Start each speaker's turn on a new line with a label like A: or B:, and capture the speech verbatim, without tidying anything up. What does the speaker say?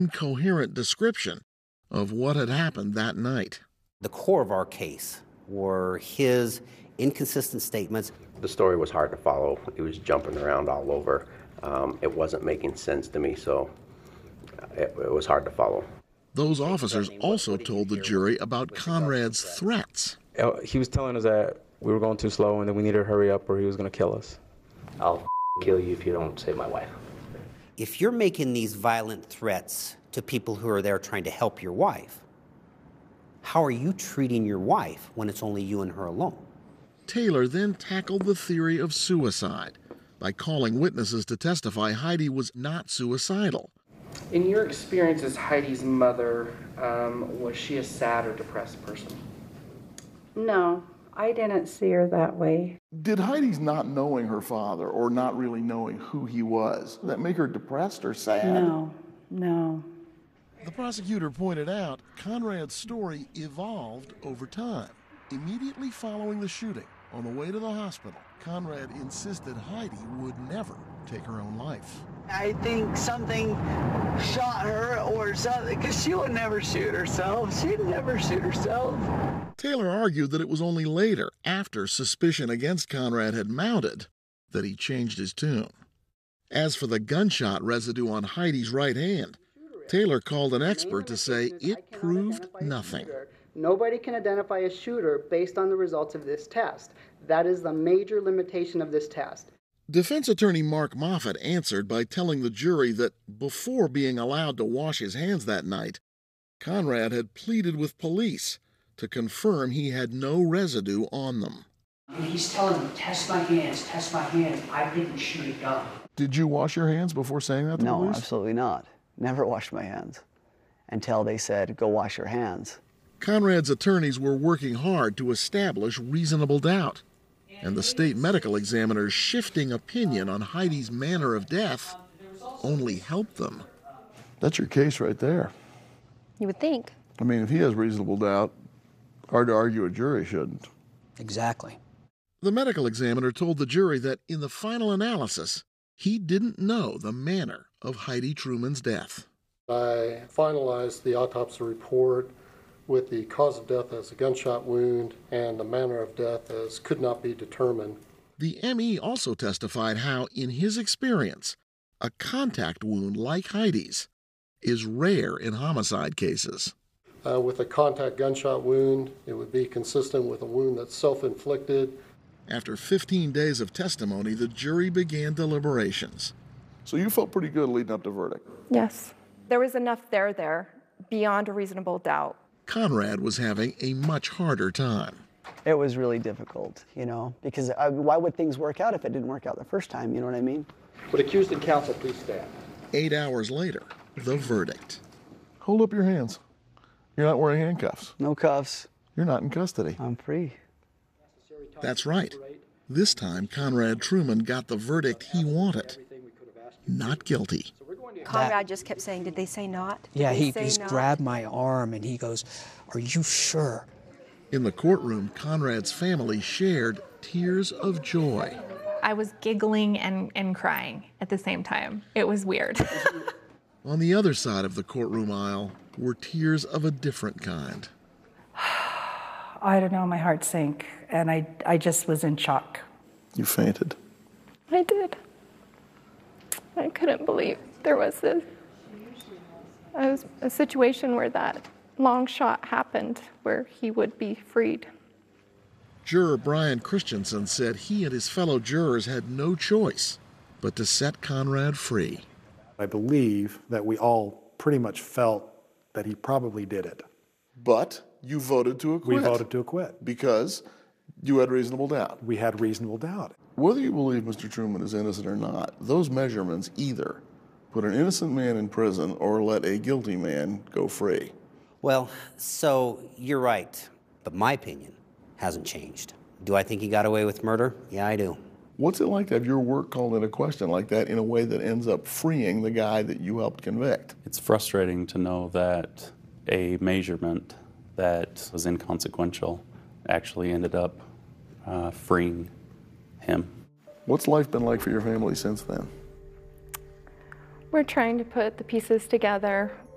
A: incoherent description of what had happened that night.
B: The core of our case were his inconsistent statements.
C: The story was hard to follow. It was jumping around all over. Um, it wasn't making sense to me, so it, it was hard to follow.
A: Those officers also told the jury about Conrad's threats.
D: He was telling us that we were going too slow and that we needed to hurry up or he was going to kill us.
E: I'll kill you if you don't save my wife.
B: If you're making these violent threats to people who are there trying to help your wife, how are you treating your wife when it's only you and her alone?
A: Taylor then tackled the theory of suicide by calling witnesses to testify Heidi was not suicidal.
F: In your experience as Heidi's mother, um, was she a sad or depressed person?
G: No, I didn't see her that way.
H: Did Heidi's not knowing her father or not really knowing who he was, did that make her depressed or sad?
G: No, no.
A: The prosecutor pointed out Conrad's story evolved over time. Immediately following the shooting, on the way to the hospital, Conrad insisted Heidi would never take her own life.
I: I think something shot her or something, because she would never shoot herself. She'd never shoot herself.
A: Taylor argued that it was only later, after suspicion against Conrad had mounted, that he changed his tune. As for the gunshot residue on Heidi's right hand, Taylor called an expert to say it proved nothing.
J: Nobody can identify a shooter based on the results of this test. That is the major limitation of this test.
A: Defense attorney Mark Moffat answered by telling the jury that before being allowed to wash his hands that night, Conrad had pleaded with police to confirm he had no residue on them.
K: And he's telling them, test my hands, test my hands. I didn't shoot a gun.
H: Did you wash your hands before saying that to
L: no,
H: police?
L: No, absolutely not. Never washed my hands until they said, go wash your hands.
A: Conrad's attorneys were working hard to establish reasonable doubt, and the state medical examiner's shifting opinion on Heidi's manner of death only helped them.
H: That's your case right there.
M: You would think.
H: I mean, if he has reasonable doubt, hard to argue a jury shouldn't.
L: Exactly.
A: The medical examiner told the jury that in the final analysis, he didn't know the manner of Heidi Truman's death.
N: I finalized the autopsy report with the cause of death as a gunshot wound and the manner of death as could not be determined.
A: The M E also testified how, in his experience, a contact wound like Heidi's is rare in homicide cases.
N: Uh, with a contact gunshot wound, it would be consistent with a wound that's self-inflicted.
A: After fifteen days of testimony, the jury began deliberations.
H: So you felt pretty good leading up to verdict?
M: Yes. There was enough there there, beyond a reasonable doubt.
A: Conrad was having a much harder time.
L: It was really difficult, you know, because I, why would things work out if it didn't work out the first time, you know what I mean?
N: Would accused and counsel please stand?
A: Eight hours later, the verdict.
H: Hold up your hands. You're not wearing handcuffs.
L: No cuffs.
H: You're not in custody.
L: I'm free.
A: That's right. This time, Conrad Truman got the verdict he wanted. Not guilty.
M: Conrad just kept saying, did they say not? Did
O: yeah, he
M: say
O: just
M: not?
O: grabbed my arm and he goes, are you sure?
A: In the courtroom, Conrad's family shared tears of joy.
P: I was giggling and, and crying at the same time. It was weird.
A: On the other side of the courtroom aisle were tears of a different kind.
G: I don't know, my heart sank, and I, I just was in shock.
H: You fainted.
M: I did. I couldn't believe there was this a, a situation where that long shot happened, where he would be freed.
A: Juror Brian Christensen said he and his fellow jurors had no choice but to set Conrad free.
Q: I believe that we all pretty much felt that he probably did it.
H: But you voted to acquit.
Q: We voted to acquit.
H: Because you had reasonable doubt.
Q: We had reasonable doubt.
H: Whether you believe Mister Truman is innocent or not, those measurements either put an innocent man in prison or let a guilty man go free.
B: Well, so you're right, but my opinion hasn't changed. Do I think he got away with murder? Yeah, I do.
H: What's it like to have your work called into question like that in a way that ends up freeing the guy that you helped convict?
R: It's frustrating to know that a measurement that was inconsequential actually ended up uh, freeing him.
H: What's life been like for your family since then?
M: We're trying to put the pieces together.